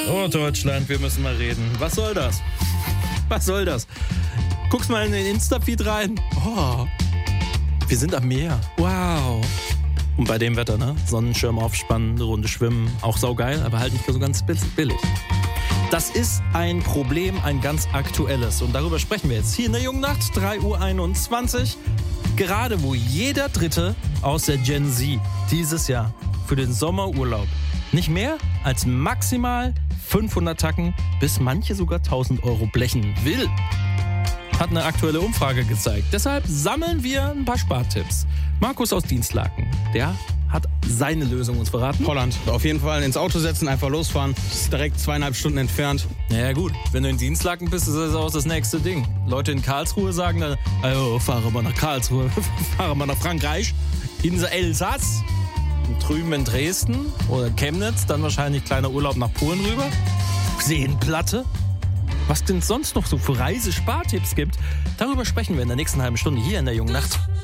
Oh, Deutschland, wir müssen mal reden. Was soll das? Was soll das? Guckst mal in den Insta-Feed rein. Oh, wir sind am Meer. Wow. Und bei dem Wetter, ne? Sonnenschirm aufspannen, eine Runde schwimmen. Auch saugeil, aber halt nicht so ganz billig. Das ist ein Problem, ein ganz aktuelles. Und darüber sprechen wir jetzt hier in der Jungen Nacht, 3:21 Uhr. Gerade wo jeder Dritte aus der Gen Z dieses Jahr für den Sommerurlaub nicht mehr als maximal 500 Tacken bis manche sogar 1.000 Euro blechen will. Hat eine aktuelle Umfrage gezeigt. Deshalb sammeln wir ein paar Spartipps. Markus aus Dienstlaken, der hat seine Lösung uns verraten. Holland. Auf jeden Fall ins Auto setzen, einfach losfahren. Das ist direkt 2,5 Stunden entfernt. Naja gut, wenn du in Dienstlaken bist, ist das auch das nächste Ding. Leute in Karlsruhe sagen dann, also, fahre mal nach Karlsruhe, fahre mal nach Frankreich, in Elsass, und drüben in Dresden oder Chemnitz, dann wahrscheinlich kleiner Urlaub nach Polen rüber. Seenplatte. Was denn sonst noch so für Reisespartipps gibt, darüber sprechen wir in der nächsten halben Stunde hier in der Jungen Nacht.